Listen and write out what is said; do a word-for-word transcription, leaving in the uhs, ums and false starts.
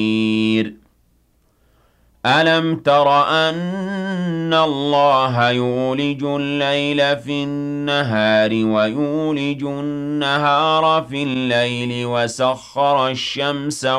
أَلَمْ تَرَ أَنَّ اللَّهَ يُولِجُ اللَّيْلَ فِي النَّهَارِ وَيُولِجُ النَّهَارَ فِي اللَّيْلِ وَسَخَّرَ الشَّمْسَ